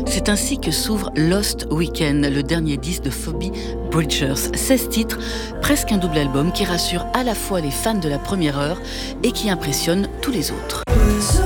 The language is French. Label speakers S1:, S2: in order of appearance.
S1: C'est ainsi que s'ouvre Lost Weekend, le dernier disque de Phoebe Bridgers. 16 titres, presque un double album qui rassure à la fois les fans de la première heure et qui impressionne tous les autres.